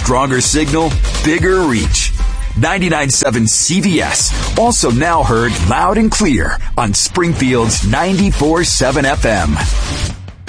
Stronger signal, bigger reach. 99.7 CVS. Also now heard loud and clear on Springfield's 94.7 FM.